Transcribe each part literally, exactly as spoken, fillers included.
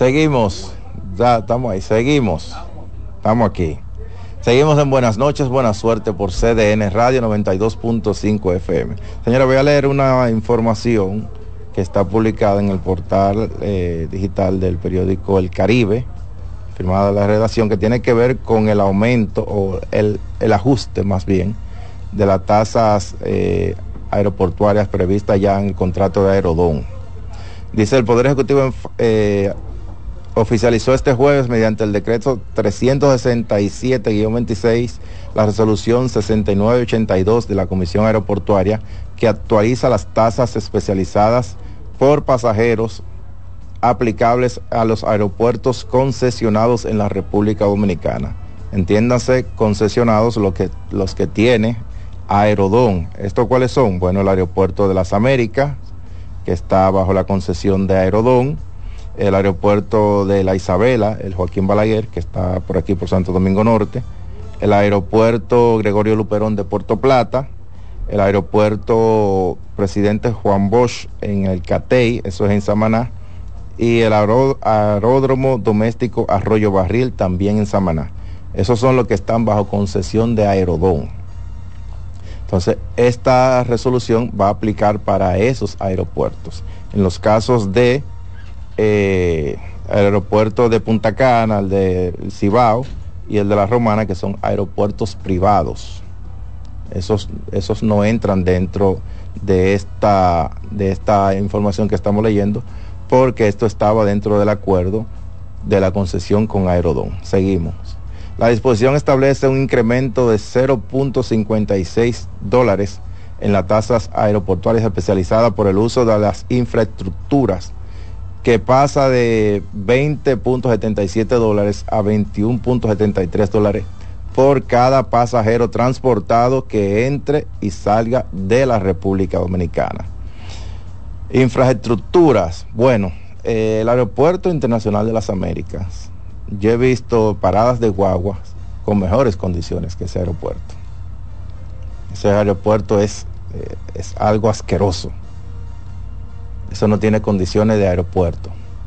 Seguimos, ya estamos ahí, seguimos, estamos aquí. Seguimos en Buenas Noches, Buena Suerte por C D N Radio noventa y dos punto cinco F M. Señora, voy a leer una información que está publicada en el portal eh, digital del periódico El Caribe, firmada de la redacción, que tiene que ver con el aumento o el, el ajuste más bien de las tasas eh, aeroportuarias previstas ya en el contrato de Aerodón. Dice: el Poder Ejecutivo eh, oficializó este jueves mediante el decreto trescientos sesenta y siete guion veintiséis la resolución sesenta y nueve ochenta y dos de la Comisión Aeroportuaria, que actualiza las tasas especializadas por pasajeros aplicables a los aeropuertos concesionados en la República Dominicana. Entiéndase concesionados lo que, los que tiene Aerodón. ¿Estos cuáles son? Bueno, el Aeropuerto de las Américas, que está bajo la concesión de Aerodón, el aeropuerto de La Isabela, el Joaquín Balaguer, que está por aquí por Santo Domingo Norte, el aeropuerto Gregorio Luperón de Puerto Plata, el aeropuerto Presidente Juan Bosch en el Catey, eso es en Samaná, y el aeró- aeródromo doméstico Arroyo Barril, también en Samaná. Esos son los que están bajo concesión de Aerodón. Entonces, esta resolución va a aplicar para esos aeropuertos. En los casos de eh, el aeropuerto de Punta Cana, el de Cibao y el de La Romana, que son aeropuertos privados. Esos, esos no entran dentro de esta, de esta información que estamos leyendo, porque esto estaba dentro del acuerdo de la concesión con Aerodón. Seguimos. La disposición establece un incremento de cero punto cincuenta y seis dólares en las tasas aeroportuarias especializadas por el uso de las infraestructuras, que pasa de veinte punto setenta y siete dólares a veintiuno punto setenta y tres dólares por cada pasajero transportado que entre y salga de la República Dominicana. Infraestructuras, bueno, eh, el Aeropuerto Internacional de las Américas, yo he visto paradas de guaguas con mejores condiciones que ese aeropuerto. Ese aeropuerto es, eh, es algo asqueroso. Eso no tiene condiciones de aeropuerto.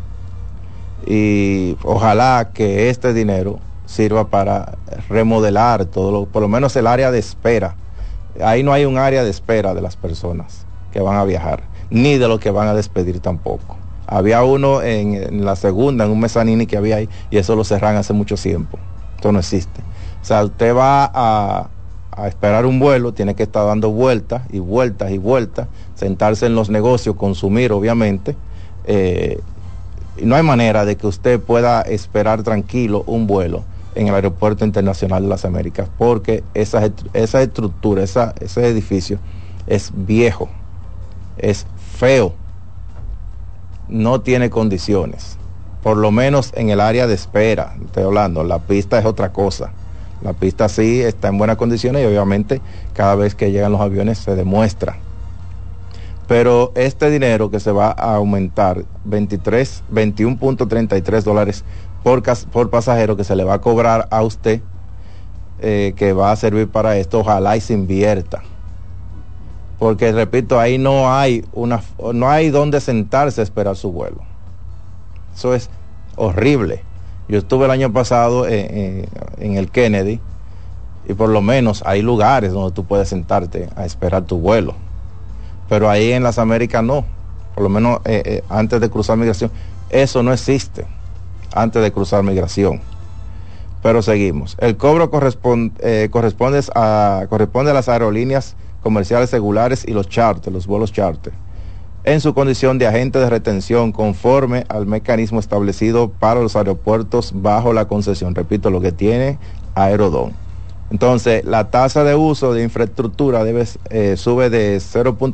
Y ojalá que este dinero sirva para remodelar todo, lo, por lo menos el área de espera. Ahí no hay un área de espera de las personas que van a viajar, ni de los que van a despedir tampoco. Había uno en, en la segunda, en un mezanini que había ahí, y eso lo cerran hace mucho tiempo. Esto no existe. O sea, usted va a, a esperar un vuelo, tiene que estar dando vueltas y vueltas y vueltas, sentarse en los negocios, consumir obviamente. Eh, y no hay manera de que usted pueda esperar tranquilo un vuelo en el Aeropuerto Internacional de las Américas, porque esa, esa estructura, esa, ese edificio es viejo, es feo, no tiene condiciones, por lo menos en el área de espera. Estoy hablando, la pista es otra cosa. La pista sí está en buenas condiciones y obviamente cada vez que llegan los aviones se demuestra. Pero este dinero que se va a aumentar, veintitrés, veintiuno punto treinta y tres dólares por, por pasajero que se le va a cobrar a usted, eh, que va a servir para esto, ojalá y se invierta. Porque repito, ahí no hay una, no hay donde sentarse a esperar su vuelo. Eso es horrible. Yo estuve el año pasado en, en, en el Kennedy, y por lo menos hay lugares donde tú puedes sentarte a esperar tu vuelo. Pero ahí en las Américas no. Por lo menos eh, eh, antes de cruzar migración, eso no existe antes de cruzar migración. Pero seguimos. El cobro corresponde, eh, corresponde, a, corresponde a las aerolíneas comerciales regulares y los charter, los vuelos charter, en su condición de agente de retención conforme al mecanismo establecido para los aeropuertos bajo la concesión. Repito, lo que tiene Aerodón. Entonces, la tasa de uso de infraestructura debe, eh, sube de cero punto